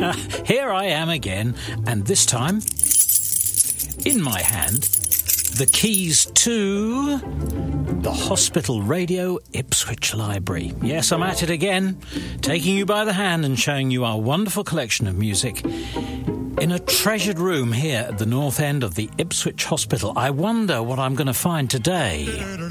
Here I am again, and this time, in my hand, the keys to the Hospital Radio Ipswich Library. Yes, I'm at it again, taking you by the hand and showing you our wonderful collection of music in a treasured room here at the north end of the Ipswich Hospital. I wonder what I'm going to find today.